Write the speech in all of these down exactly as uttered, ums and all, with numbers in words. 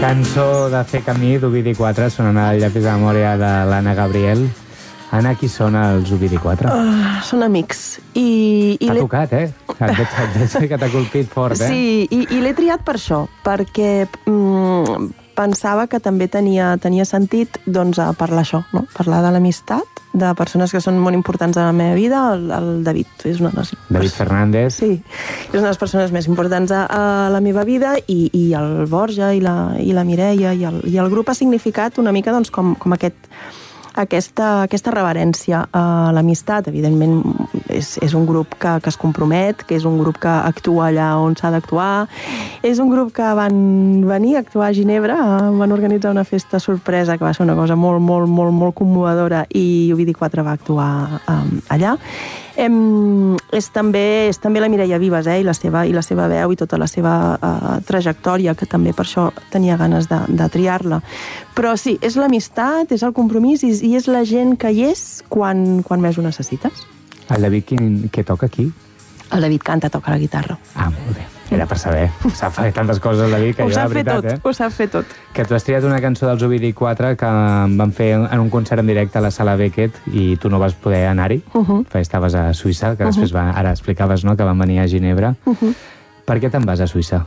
Cançó de Fer camí d'Ovidi quatre, sonant al llapis de memòria de l'Anna Gabriel. Anna, qui són els Ovidi quatre? Uh, són amics. I, i T'ha tocat, eh? Et que t'ha colpit fort, eh? Sí, i, i l'he triat per això, perquè mm, pensava que també tenia, tenia sentit doncs, a parlar això, no? Parlar de l'amistat, de persones que són molt importants a la meva vida. El, el David és una de les... David Fernández. Sí, és una de les persones més importants a, a la meva vida, i, i el Borja i la, i la Mireia i el, i el grup ha significat una mica doncs, com, com aquest... Aquesta, aquesta reverència a l'amistat. Evidentment és, és un grup que, que es compromet, que és un grup que actua allà on s'ha d'actuar, és un grup que van venir a actuar a Ginebra, van organitzar una festa sorpresa que va ser una cosa molt, molt, molt, molt commovedora, i Ovidi quatre va actuar um, allà. Em, és, també, és també la Mireia Vives, eh, i, la seva, i la seva veu i tota la seva uh, trajectòria, que també per això tenia ganes de, de triar-la. Però sí, és l'amistat, és el compromís, i, i és la gent que hi és quan, quan més ho necessites. El David, quin, què toca aquí? El David canta, toca la guitarra. Ah, molt bé. Era per saber. Sap fer tantes coses el David que ho jo, la veritat, tot, eh? Ho sap fer tot. Que tu has triat una cançó dels Ovidi quatre que van fer en un concert en directe a la Sala Beckett i tu no vas poder anar-hi, uh -huh. perquè estaves a Suïssa, que uh -huh. després va, ara explicaves, no?, que van venir a Ginebra. Uh -huh. Per què te'n vas a Suïssa?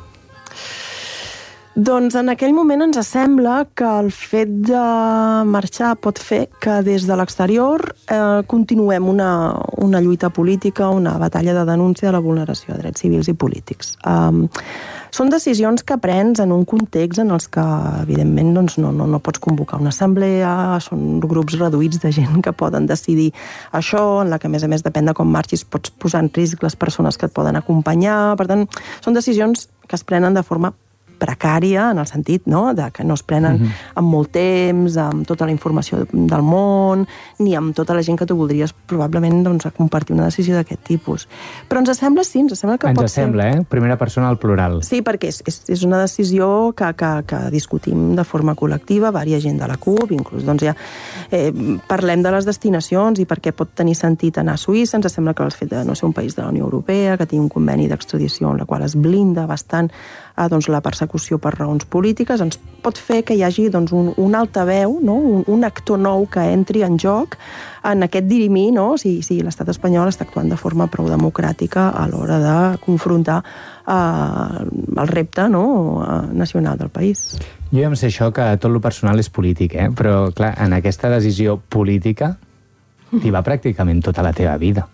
Doncs en aquell moment ens sembla que el fet de marxar pot fer que des de l'exterior eh, continuem una, una lluita política, una batalla de denúncia de la vulneració de drets civils i polítics. Um, són decisions que prens en un context en els que, evidentment, doncs, no, no, no pots convocar una assemblea, són grups reduïts de gent que poden decidir això, en la que, a més a més, depèn de com marxis, pots posar en risc les persones que et poden acompanyar. Per tant, són decisions que es prenen de forma precària, en el sentit, no?, de que no es prenen uh-huh. amb molt temps, amb tota la informació del món, ni amb tota la gent que tu voldries probablement doncs, a compartir una decisió d'aquest tipus. Però ens sembla, sí, ens sembla que ens pot sembla, ser... eh? Primera persona al plural. Sí, perquè és, és, és una decisió que, que, que discutim de forma col·lectiva, varia gent de la CUP, inclús doncs ja eh, parlem de les destinacions i per què pot tenir sentit anar a Suïssa. Ens sembla que el fet de no ser un país de la Unió Europea, que tingui un conveni d'extradició en la qual es blinda bastant eh, doncs, la persecució per raons polítiques, ens pot fer que hi hagi doncs, un, un altaveu, no? un, un actor nou que entri en joc en aquest dirimir, no? si, si l'estat espanyol està actuant de forma prou democràtica a l'hora de confrontar eh, el repte, no? nacional del país. Jo ja em sé això, que tot lo personal és polític, eh? Però clar, en aquesta decisió política t'hi va pràcticament tota la teva vida.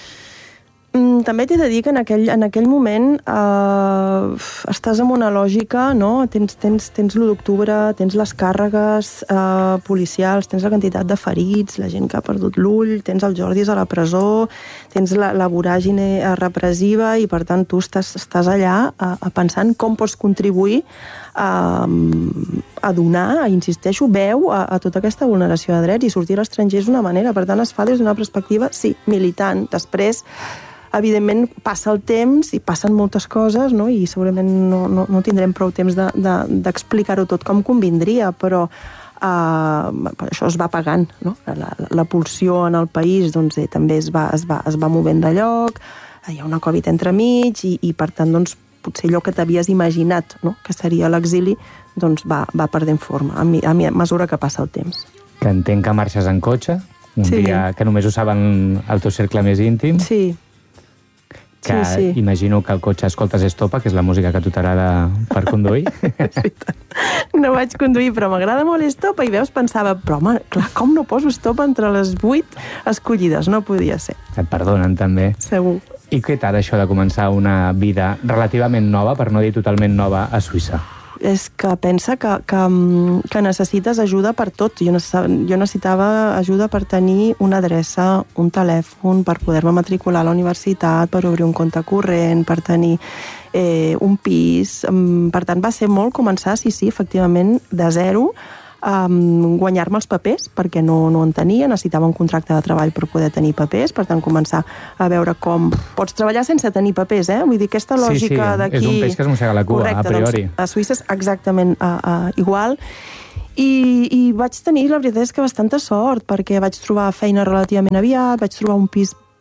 Mm, també t'he de dir que en aquell, en aquell moment eh, estàs en una lògica, no? Tens, tens, tens l'u d'octubre, tens les càrregues eh, policials, tens la quantitat de ferits, la gent que ha perdut l'ull, tens el Jordis a la presó, tens la, la voràgine repressiva, i per tant tu estàs, estàs allà a, a pensant com pots contribuir a, a donar, insisteixo, veu a, a tota aquesta vulneració de drets, i sortir a l'estranger és una manera. Per tant, es fa des d'una perspectiva, sí, militant. Després, evidentment, passa el temps i passen moltes coses, no? I segurament no, no, no tindrem prou temps de, de, d'explicar-ho tot com convindria, però uh, això es va pagant, no? La, la pulsió en el país doncs, eh, també es va, es, va, es va movent de lloc, hi ha una Covid entremig, i, i per tant, doncs, potser allò que t'havies imaginat, no?, que seria l'exili, doncs va, va perdent forma a, mi, a, mi, a mesura que passa el temps. Que entenc que marxes en cotxe, un sí. dia que només ho saben el teu cercle més íntim. Sí. Que sí, sí. imagino que el cotxe escoltes Estopa, que és la música que a tu t'agrada per conduir. No vaig conduir, però m'agrada molt Estopa, i veus, pensava, però home, clar, com no poso Estopa entre les vuit escollides? No podia ser. Et perdonen, també. Segur. I què tal això de començar una vida relativament nova, per no dir totalment nova, a Suïssa? És que pensa que, que, que necessites ajuda per tot. Jo necessitava ajuda per tenir una adreça, un telèfon, per poder-me matricular a la universitat, per obrir un compte corrent, per tenir eh, un pis. Per tant, va ser molt començar, sí, sí, efectivament, de zero, Um, guanyar-me els papers, perquè no, no en tenia, necessitava un contracte de treball per poder tenir papers, per tant començar a veure com pots treballar sense tenir papers, eh? Vull dir, aquesta lògica d'aquí... Sí, sí, és un peix que es mossega la cua, correcte, a priori. Doncs, a Suïssa és exactament uh, uh, igual, I, i vaig tenir, la veritat és que bastanta sort, perquè vaig trobar feina relativament aviat, vaig trobar un pis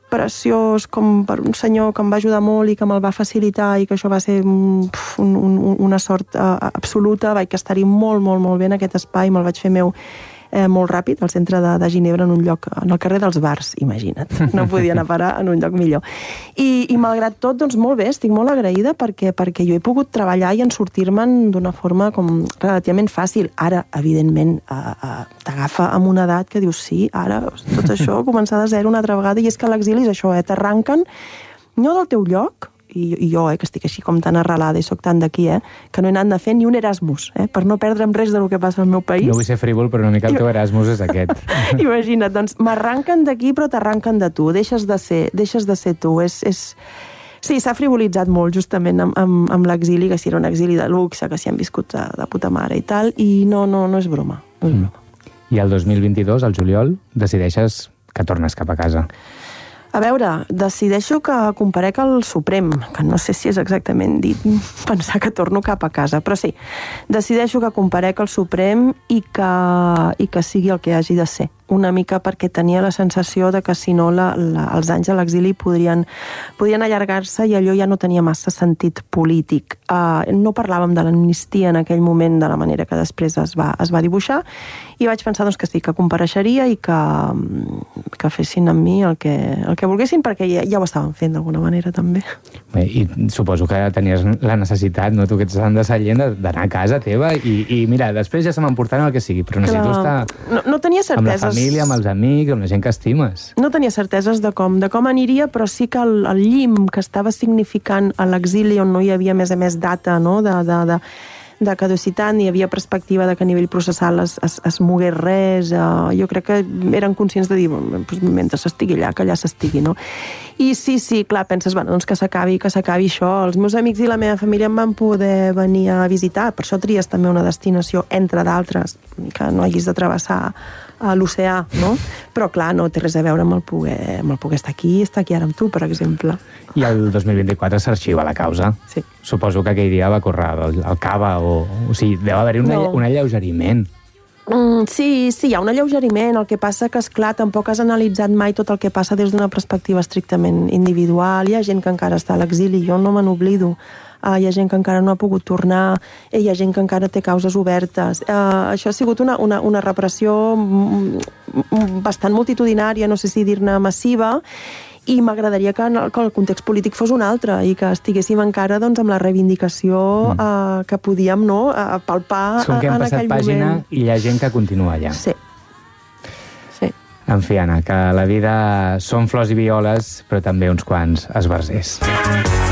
preciós, com per un senyor que em va ajudar molt i que me'l va facilitar i que això va ser un, un, un, una sort uh, absoluta. Vaig estar-hi molt, molt, molt bé en aquest espai, me'l vaig fer meu eh, molt ràpid, al centre de, de Ginebra, en un lloc, en el carrer dels bars, imagina't. No podia anar a parar en un lloc millor. I, i malgrat tot, doncs molt bé, estic molt agraïda perquè, perquè jo he pogut treballar i en sortir-me'n d'una forma com relativament fàcil. Ara, evidentment, eh, eh, t'agafa amb una edat que dius, sí, ara, tot això, començar de zero una altra vegada, i és que a l'exili és això, eh, t'arranquen no del teu lloc, i, i jo, eh, que estic així com tan arrelada i sóc tan d'aquí, eh, que no he anat de fer ni un Erasmus, eh, per no perdre'm res del que passa al meu país. No vull ser frívol, però una mica el teu Erasmus és aquest. Imagina't, doncs m'arranquen d'aquí però t'arranquen de tu, deixes de ser, deixes de ser tu, és... és... Sí, s'ha frivolitzat molt justament amb, amb, amb l'exili, que si era un exili de luxe, que si han viscut de, de puta mare i tal, i no, no, no és broma. No és broma. Mm. I el dos mil vint-i-dos, al juliol, decideixes que tornes cap a casa. A veure, decideixo que comparec al Suprem, que no sé si és exactament dit pensar que torno cap a casa, però sí, decideixo que comparec al Suprem i que, i que sigui el que hagi de ser. Una mica perquè tenia la sensació de que si no la, la, els anys a l'exili podrien, podrien allargar-se i allò ja no tenia massa sentit polític. Uh, no parlàvem de l'amnistia en aquell moment de la manera que després es va, es va dibuixar, i vaig pensar doncs, que sí, que compareixeria i que, que fessin amb mi el que, el que volguessin, perquè ja, ja ho estaven fent d'alguna manera també. Bé, i suposo que tenies la necessitat, no, tu que ets de Sallent, d'anar a casa teva i, i mira, després ja se m'emportaran el que sigui, però necessito estar no, no tenia certeses, amb la família, amb els amics, amb la gent que estimes. No tenia certeses de com, de com aniria, però sí que el, el llim que estava significant a l'exili, on no hi havia, a més a més, data, no?, de, de, de, de caducitat, ni hi havia perspectiva de que a nivell processal es, es, es mogués res. Uh, jo crec que eren conscients de dir, doncs, mentre s'estigui allà, que allà s'estigui, no? I sí, sí, clar, penses, bueno, doncs que s'acabi, que s'acabi això. Els meus amics i la meva família em van poder venir a visitar, per això tries també una destinació, entre d'altres, que no hagis de travessar a l'oceà, no? Però, clar, no té res a veure amb el poder, amb el poder estar aquí, estar aquí ara amb tu, per exemple. I el dos mil vint-i-quatre s'arxiva la causa. Sí. Suposo que aquell dia va córrer el, el cava, o, o sigui, deu haver-hi un, no. un alleugeriment. Mm, sí, sí, hi ha un alleugeriment. El que passa que, esclar, tampoc has analitzat mai tot el que passa des d'una perspectiva estrictament individual. Hi ha gent que encara està a l'exili, jo no me n'oblido. Uh, hi ha gent que encara no ha pogut tornar, i hi ha gent que encara té causes obertes. Uh, això ha sigut una, una, una repressió bastant multitudinària, no sé si dir-ne massiva, i m'agradaria que, que el context polític fos un altre i que estiguéssim encara doncs, amb la reivindicació mm. uh, que podíem, no, uh, palpar Som que hem en passat aquell pàgina moment. I hi ha gent que continua allà. Sí. Sí. En fi, Anna, que la vida són flors i violes, però també uns quants esbarzers.